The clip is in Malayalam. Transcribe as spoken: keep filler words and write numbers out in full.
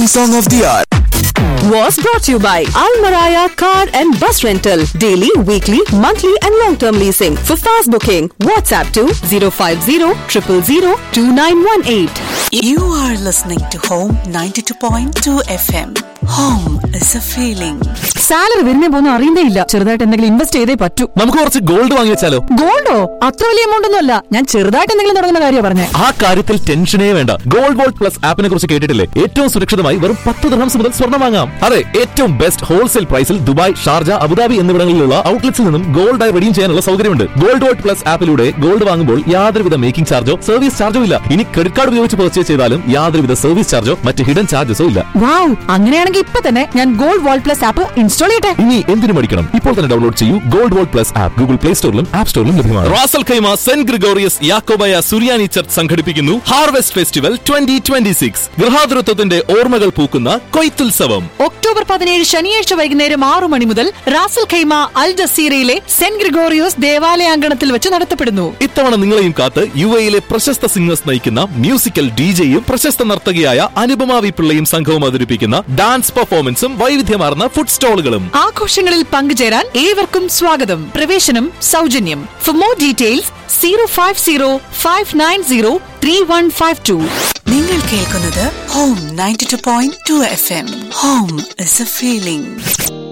Song of the Hour was brought to you by Almaraya Car and Bus Rental. Daily, weekly, monthly and long-term leasing. For fast booking, WhatsApp to zero five zero, zero zero zero, two nine one eight. You are listening to Home ninety-two point two F M. Home is a feeling. Salary വരുന്നേ പോകുന്ന അറിയണ്ടേ ഇല്ല. ചെറുതായിട്ട് എന്തെങ്കിലും ഇൻവെസ്റ്റ് ചെയ്തേ പറ്റൂ. നമുക്ക് കുറച്ച് ഗോൾഡ് വാങ്ങി വെച്ചാലോ? ഗോൾഡോ? അത്ര വലിയ എമൗണ്ട് ഒന്നും അല്ല. ഞാൻ ചെറുതായിട്ട് എന്തെങ്കിലും തുടങ്ങുന്ന കാര്യം പറഞ്ഞേ. ആ കാര്യത്തിൽ ടെൻഷനേ വേണ്ട. ഗോൾഡ് വോൾട്ട് പ്ലസ് ആപ്പിനെ കുറിച്ച് കേട്ടിട്ടില്ലേ? ഏറ്റവും സുരക്ഷിതമായി വെറും പത്ത് ദിർഹംസ് മുതൽ സ്വർണ്ണം വാങ്ങാം. അതെ, ഏറ്റവും ബെസ്റ്റ് ഹോൾസെയിൽ പ്രൈസിൽ ദുബായ്, ഷാർജ, അബുദാബി എന്നിവിടങ്ങളിലുള്ള ഔട്ട്ലെറ്റ്സിൽ നിന്നും ഗോൾഡായി റെഡീം ചെയ്യാനുള്ള സൗകര്യമുണ്ട്. ഗോൾഡ് വോൾട്ട് പ്ലസ് ആപ്പിലൂടെ ഗോൾഡ് വാങ്ങുമ്പോൾ യാതൊരുവിധ മേക്കിംഗ് ചാർജോ സർവീസ് ചാർജോ ഇല്ല. ഇനി ക്രെഡിറ്റ് കാർഡ് ഉപയോഗിച്ച് പർച്ചേസ് ചെയ്താലും യാതൊരുവിധ സർവീസ് ചാർജോ മറ്റ് ഹിഡൻ ചാർജസോ ഇല്ല. വാവ്, അങ്ങനെയാണെങ്കിൽ ഇപ്പൊ തന്നെ ഞാൻ gold volt plus app install ചെയ്യട്ടെ. ഇനി എന്തിനു പഠിക്കണം? ഇപ്പോൾ തന്നെ ഡൗൺലോഡ് ചെയ്യൂ. Gold volt plus app Google play സ്റ്റോറിലും app സ്റ്റോറിലും ലഭ്യമാണ്. Ras al Khaimah saint Gregorios Yakobaya സുറിയാനി ചർച്ച് സംഘടിപ്പിക്കുന്നു harvest festival twenty twenty six. ഗൃഹാതുരത്വത്തിന്റെ ഓർമ്മകൾ പൂക്കുന്ന കൊയ്ത്തുത്സവം. ഒക്ടോബർ പതിനേഴ് ശനിയാഴ്ച വൈകുന്നേരം ആറു മണി മുതൽ റാസൽ ഖൈമ അൽ ജസീറയിലെ സെന്റ് ഗ്രിഗോറിയോസ് ദേവാലയാങ്കണത്തിൽ വെച്ച് നടത്തപ്പെടുന്നു. ഇത്തവണ നിങ്ങളെയും കാത്ത് യു എയിലെ പ്രശസ്ത സിംഗേഴ്സ് നയിക്കുന്ന മ്യൂസിക്കൽ ഡിജെയും പ്രശസ്ത നർത്തകിയായ അനുപമ വി പിള്ളയും സംഘവും അവതരിപ്പിക്കുന്ന ഡാൻസ് പെർഫോമൻസും വൈവിധ്യമാർന്ന ഫുഡ് സ്റ്റോളുകളും. ആഘോഷങ്ങളിൽ പങ്കുചേരാൻ ഏവർക്കും സ്വാഗതം. പ്രവേശനം സൗജന്യം. For more details zero five zero five nine zero three one five to. നിങ്ങൾ കേൾക്കുന്നത് Home ninety-two point two F M. Home is a feeling.